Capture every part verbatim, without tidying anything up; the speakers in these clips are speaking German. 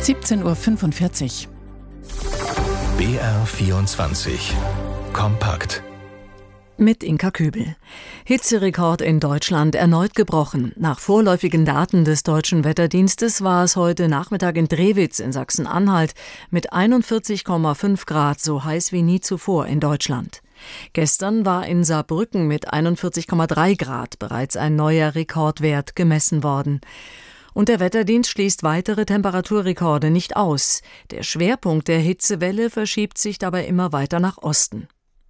siebzehn Uhr fünfundvierzig. B R vierundzwanzig. Kompakt. Mit Inka Kübel. Hitzerekord in Deutschland erneut gebrochen. Nach vorläufigen Daten des Deutschen Wetterdienstes war es heute Nachmittag in Drewitz in Sachsen-Anhalt mit einundvierzig Komma fünf Grad so heiß wie nie zuvor in Deutschland. Gestern war in Saarbrücken mit einundvierzig Komma drei Grad bereits ein neuer Rekordwert gemessen worden. Und der Wetterdienst schließt weitere Temperaturrekorde nicht aus. Der Schwerpunkt der Hitzewelle verschiebt sich dabei immer weiter nach Osten.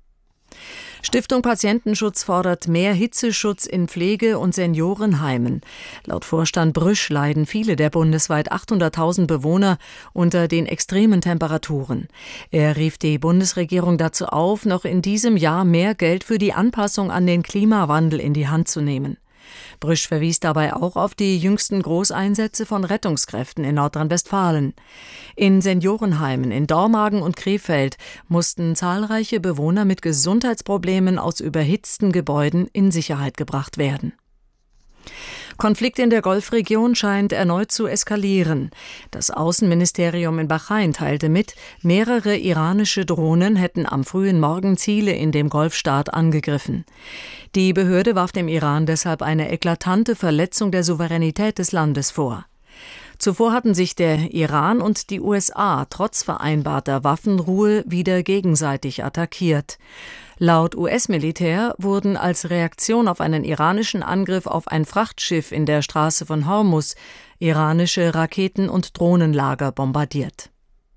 Stiftung Patientenschutz fordert mehr Hitzeschutz in Pflege- und Seniorenheimen. Laut Vorstand Brüsch leiden viele der bundesweit achthunderttausend Bewohner unter den extremen Temperaturen. Er rief die Bundesregierung dazu auf, noch in diesem Jahr mehr Geld für die Anpassung an den Klimawandel in die Hand zu nehmen. Brüsch verwies dabei auch auf die jüngsten Großeinsätze von Rettungskräften in Nordrhein-Westfalen. In Seniorenheimen in Dormagen und Krefeld mussten zahlreiche Bewohner mit Gesundheitsproblemen aus überhitzten Gebäuden in Sicherheit gebracht werden. Konflikt in der Golfregion scheint erneut zu eskalieren. Das Außenministerium in Bahrain teilte mit, mehrere iranische Drohnen hätten am frühen Morgen Ziele in dem Golfstaat angegriffen. Die Behörde warf dem Iran deshalb eine eklatante Verletzung der Souveränität des Landes vor. Zuvor hatten sich der Iran und die U S A trotz vereinbarter Waffenruhe wieder gegenseitig attackiert. Laut U S-Militär wurden als Reaktion auf einen iranischen Angriff auf ein Frachtschiff in der Straße von Hormuz iranische Raketen- und Drohnenlager bombardiert.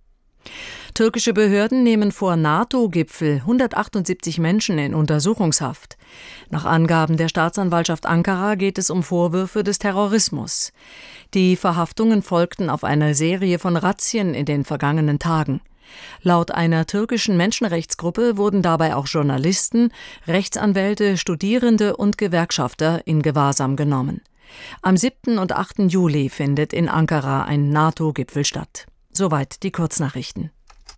Türkische Behörden nehmen vor NATO-Gipfel hundertachtundsiebzig Menschen in Untersuchungshaft. Nach Angaben der Staatsanwaltschaft Ankara geht es um Vorwürfe des Terrorismus. Die Verhaftungen folgten auf eine Serie von Razzien in den vergangenen Tagen. Laut einer türkischen Menschenrechtsgruppe wurden dabei auch Journalisten, Rechtsanwälte, Studierende und Gewerkschafter in Gewahrsam genommen. Am siebten und achten Juli findet in Ankara ein NATO-Gipfel statt. Soweit die Kurznachrichten.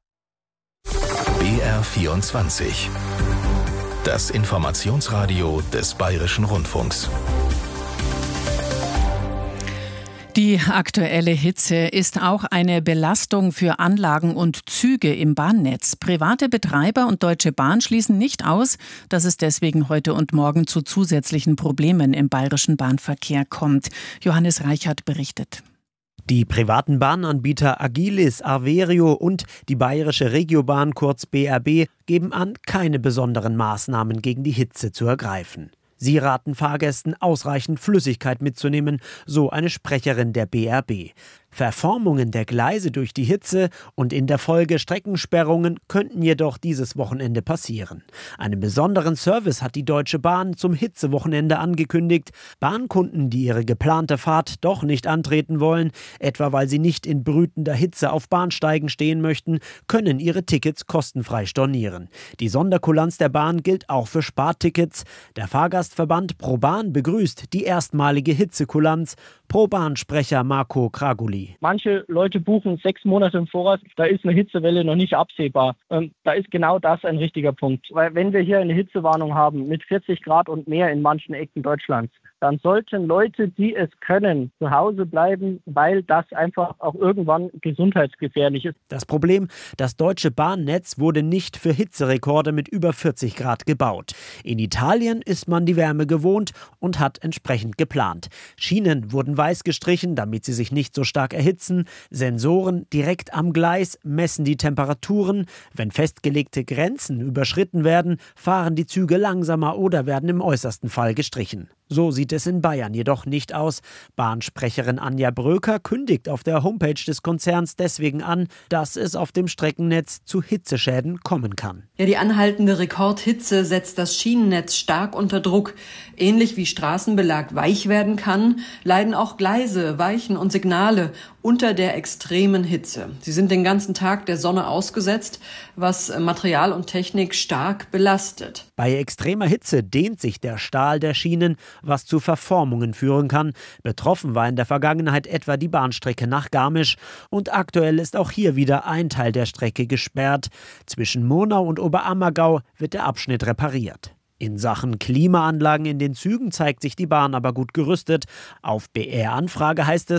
B R vierundzwanzig. Das Informationsradio des Bayerischen Rundfunks. Die aktuelle Hitze ist auch eine Belastung für Anlagen und Züge im Bahnnetz. Private Betreiber und Deutsche Bahn schließen nicht aus, dass es deswegen heute und morgen zu zusätzlichen Problemen im bayerischen Bahnverkehr kommt. Johannes Reichert berichtet. Die privaten Bahnanbieter Agilis, Averio und die bayerische Regiobahn, kurz B R B, geben an, keine besonderen Maßnahmen gegen die Hitze zu ergreifen. Sie raten Fahrgästen, ausreichend Flüssigkeit mitzunehmen, so eine Sprecherin der B R B. Verformungen der Gleise durch die Hitze und in der Folge Streckensperrungen könnten jedoch dieses Wochenende passieren. Einen besonderen Service hat die Deutsche Bahn zum Hitzewochenende angekündigt. Bahnkunden, die ihre geplante Fahrt doch nicht antreten wollen, etwa weil sie nicht in brütender Hitze auf Bahnsteigen stehen möchten, können ihre Tickets kostenfrei stornieren. Die Sonderkulanz der Bahn gilt auch für Spartickets. Der Fahrgastverband ProBahn begrüßt die erstmalige Hitzekulanz. ProBahn-Sprecher Marco Kraguli. Manche Leute buchen sechs Monate im Voraus, da ist eine Hitzewelle noch nicht absehbar. Ähm, da ist genau das ein richtiger Punkt. Weil wenn wir hier eine Hitzewarnung haben mit vierzig Grad und mehr in manchen Ecken Deutschlands, dann sollten Leute, die es können, zu Hause bleiben, weil das einfach auch irgendwann gesundheitsgefährlich ist. Das Problem, das deutsche Bahnnetz wurde nicht für Hitzerekorde mit über vierzig Grad gebaut. In Italien ist man die Wärme gewohnt und hat entsprechend geplant. Schienen wurden weiß gestrichen, damit sie sich nicht so stark erhitzen. Sensoren direkt am Gleis messen die Temperaturen. Wenn festgelegte Grenzen überschritten werden, fahren die Züge langsamer oder werden im äußersten Fall gestrichen. So sieht es in Bayern jedoch nicht aus. Bahnsprecherin Anja Bröker kündigt auf der Homepage des Konzerns deswegen an, dass es auf dem Streckennetz zu Hitzeschäden kommen kann. Ja, die anhaltende Rekordhitze setzt das Schienennetz stark unter Druck. Ähnlich wie Straßenbelag weich werden kann, leiden auch Gleise, Weichen und Signale unter der extremen Hitze. Sie sind den ganzen Tag der Sonne ausgesetzt, was Material und Technik stark belastet. Bei extremer Hitze dehnt sich der Stahl der Schienen, was zu Verformungen führen kann. Betroffen war in der Vergangenheit etwa die Bahnstrecke nach Garmisch und aktuell ist auch hier wieder ein Teil der Strecke gesperrt. Zwischen Murnau und Oberammergau wird der Abschnitt repariert. In Sachen Klimaanlagen in den Zügen zeigt sich die Bahn aber gut gerüstet. Auf B R-Anfrage heißt es,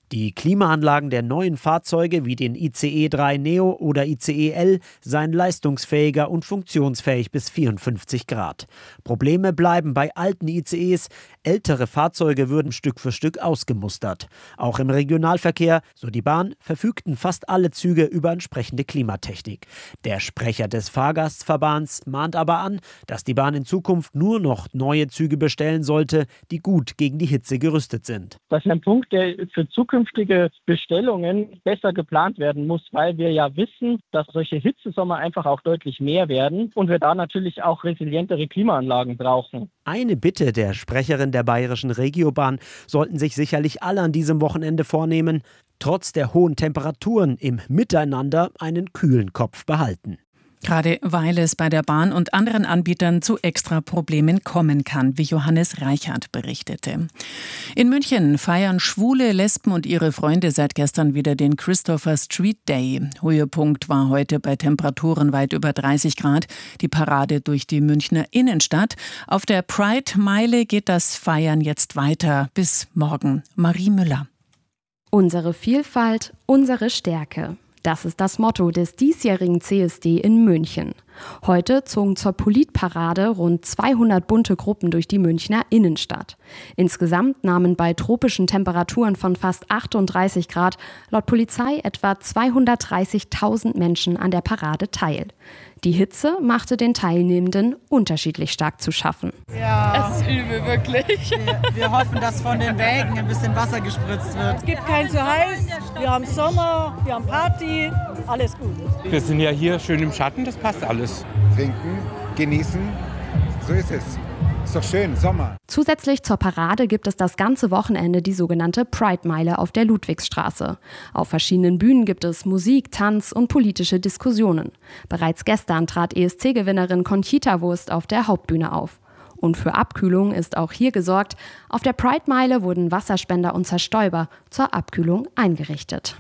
Die Klimaanlagen der neuen Fahrzeuge wie den I C E drei Neo oder I C E L seien leistungsfähiger und funktionsfähig bis vierundfünfzig Grad. Probleme bleiben bei alten I C Es. Ältere Fahrzeuge würden Stück für Stück ausgemustert. Auch im Regionalverkehr, so die Bahn, verfügten fast alle Züge über entsprechende Klimatechnik. Der Sprecher des Fahrgastverbands mahnt aber an, dass die Bahn in Zukunft nur noch neue Züge bestellen sollte, die gut gegen die Hitze gerüstet sind. Das ist ein Punkt, der für zukünftige Bestellungen besser geplant werden muss, weil wir ja wissen, dass solche Hitzesommer einfach auch deutlich mehr werden und wir da natürlich auch resilientere Klimaanlagen brauchen. Eine Bitte der Sprecherin der Bayerischen Regiobahn sollten sich sicherlich alle an diesem Wochenende vornehmen, trotz der hohen Temperaturen im Miteinander einen kühlen Kopf behalten. Gerade weil es bei der Bahn und anderen Anbietern zu extra Problemen kommen kann, wie Johannes Reichert berichtete. In München feiern Schwule, Lesben und ihre Freunde seit gestern wieder den Christopher Street Day. Höhepunkt war heute bei Temperaturen weit über dreißig Grad die Parade durch die Münchner Innenstadt. Auf der Pride-Meile geht das Feiern jetzt weiter bis morgen. Marie Müller. Unsere Vielfalt, unsere Stärke. Das ist das Motto des diesjährigen C S D in München. Heute zogen zur Politparade rund zweihundert bunte Gruppen durch die Münchner Innenstadt. Insgesamt nahmen bei tropischen Temperaturen von fast achtunddreißig Grad laut Polizei etwa zweihundertdreißigtausend Menschen an der Parade teil. Die Hitze machte den Teilnehmenden unterschiedlich stark zu schaffen. Ja, es ist übel, wirklich. Wir, wir hoffen, dass von den Wägen ein bisschen Wasser gespritzt wird. Es gibt kein zu heiß, wir haben Sommer, wir haben Party, alles gut. Wir sind ja hier schön im Schatten, das passt alles. Trinken, genießen, so ist es. Ist doch schön, Sommer. Zusätzlich zur Parade gibt es das ganze Wochenende die sogenannte Pride-Meile auf der Ludwigsstraße. Auf verschiedenen Bühnen gibt es Musik, Tanz und politische Diskussionen. Bereits gestern trat E S C-Gewinnerin Conchita Wurst auf der Hauptbühne auf. Und für Abkühlung ist auch hier gesorgt. Auf der Pride-Meile wurden Wasserspender und Zerstäuber zur Abkühlung eingerichtet.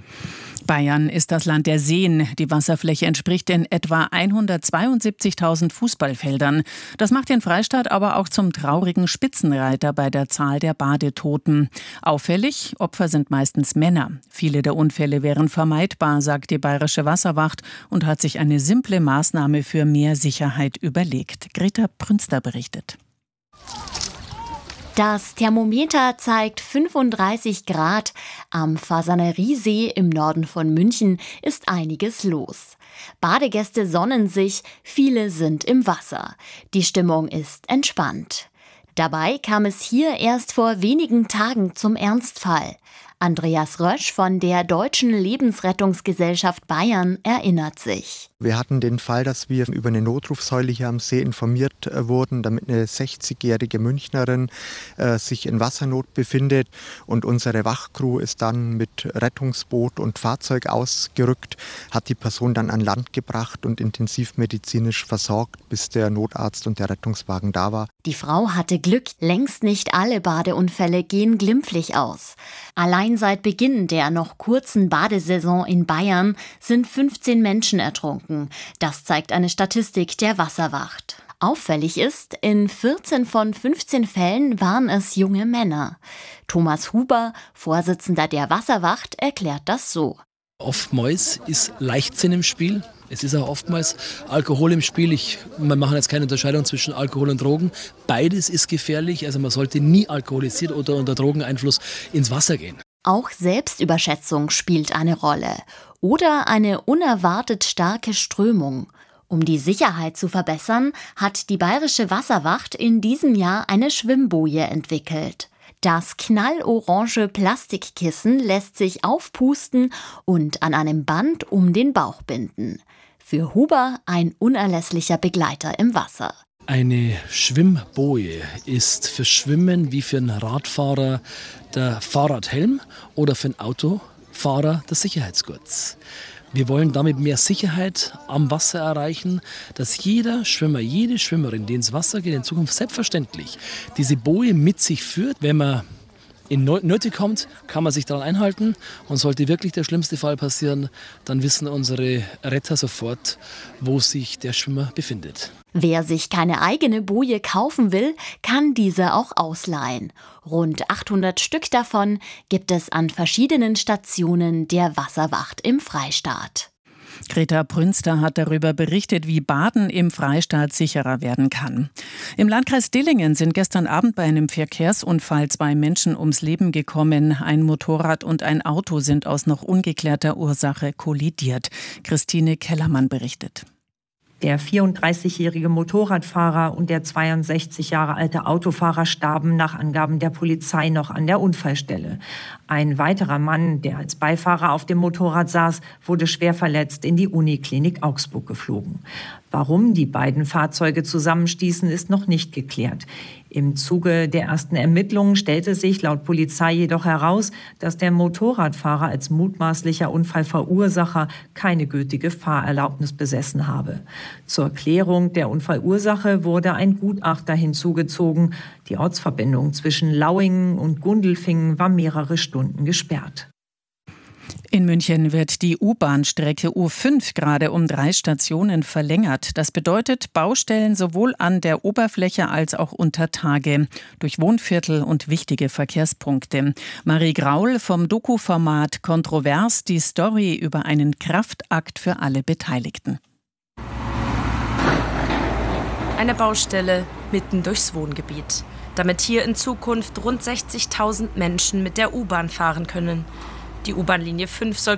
Bayern ist das Land der Seen. Die Wasserfläche entspricht in etwa hundertzweiundsiebzigtausend Fußballfeldern. Das macht den Freistaat aber auch zum traurigen Spitzenreiter bei der Zahl der Badetoten. Auffällig, Opfer sind meistens Männer. Viele der Unfälle wären vermeidbar, sagt die Bayerische Wasserwacht und hat sich eine simple Maßnahme für mehr Sicherheit überlegt. Greta Prünster berichtet. Das Thermometer zeigt fünfunddreißig Grad. Am Fasaneriesee im Norden von München ist einiges los. Badegäste sonnen sich, viele sind im Wasser. Die Stimmung ist entspannt. Dabei kam es hier erst vor wenigen Tagen zum Ernstfall. Andreas Rösch von der Deutschen Lebensrettungsgesellschaft Bayern erinnert sich. Wir hatten den Fall, dass wir über eine Notrufsäule hier am See informiert äh, wurden, damit eine sechzigjährige Münchnerin äh, sich in Wassernot befindet. Und unsere Wachcrew ist dann mit Rettungsboot und Fahrzeug ausgerückt, hat die Person dann an Land gebracht und intensivmedizinisch versorgt, bis der Notarzt und der Rettungswagen da war. Die Frau hatte Glück, längst nicht alle Badeunfälle gehen glimpflich aus. Allein seit Beginn der noch kurzen Badesaison in Bayern sind fünfzehn Menschen ertrunken. Das zeigt eine Statistik der Wasserwacht. Auffällig ist, in vierzehn von fünfzehn Fällen waren es junge Männer. Thomas Huber, Vorsitzender der Wasserwacht, erklärt das so. Oftmals ist Leichtsinn im Spiel. Es ist auch oftmals Alkohol im Spiel. Ich, wir machen jetzt keine Unterscheidung zwischen Alkohol und Drogen. Beides ist gefährlich. Also man sollte nie alkoholisiert oder unter Drogeneinfluss ins Wasser gehen. Auch Selbstüberschätzung spielt eine Rolle. Oder eine unerwartet starke Strömung. Um die Sicherheit zu verbessern, hat die Bayerische Wasserwacht in diesem Jahr eine Schwimmboje entwickelt. Das knallorange Plastikkissen lässt sich aufpusten und an einem Band um den Bauch binden. Für Huber ein unerlässlicher Begleiter im Wasser. Eine Schwimmboje ist für Schwimmen wie für einen Radfahrer der Fahrradhelm oder für einen Autofahrer der Sicherheitsgurt. Wir wollen damit mehr Sicherheit am Wasser erreichen, dass jeder Schwimmer, jede Schwimmerin, die ins Wasser geht, in Zukunft selbstverständlich diese Boje mit sich führt. Wenn man in Nöte kommt, kann man sich daran einhalten. Und sollte wirklich der schlimmste Fall passieren, dann wissen unsere Retter sofort, wo sich der Schwimmer befindet. Wer sich keine eigene Boje kaufen will, kann diese auch ausleihen. Rund achthundert Stück davon gibt es an verschiedenen Stationen der Wasserwacht im Freistaat. Greta Brünster hat darüber berichtet, wie Baden im Freistaat sicherer werden kann. Im Landkreis Dillingen sind gestern Abend bei einem Verkehrsunfall zwei Menschen ums Leben gekommen. Ein Motorrad und ein Auto sind aus noch ungeklärter Ursache kollidiert. Christine Kellermann berichtet. Der vierunddreißigjährige Motorradfahrer und der zweiundsechzig Jahre alte Autofahrer starben nach Angaben der Polizei noch an der Unfallstelle. Ein weiterer Mann, der als Beifahrer auf dem Motorrad saß, wurde schwer verletzt in die Uniklinik Augsburg geflogen. Warum die beiden Fahrzeuge zusammenstießen, ist noch nicht geklärt. Im Zuge der ersten Ermittlungen stellte sich laut Polizei jedoch heraus, dass der Motorradfahrer als mutmaßlicher Unfallverursacher keine gültige Fahrerlaubnis besessen habe. Zur Klärung der Unfallursache wurde ein Gutachter hinzugezogen. Die Ortsverbindung zwischen Lauingen und Gundelfingen war mehrere Stunden gesperrt. In München wird die U-Bahn-Strecke U fünf gerade um drei Stationen verlängert. Das bedeutet Baustellen sowohl an der Oberfläche als auch unter Tage, durch Wohnviertel und wichtige Verkehrspunkte. Marie Graul vom Doku-Format Kontrovers, die Story über einen Kraftakt für alle Beteiligten. Eine Baustelle mitten durchs Wohngebiet, damit hier in Zukunft rund sechzigtausend Menschen mit der U-Bahn fahren können. Die U-Bahn-Linie fünf soll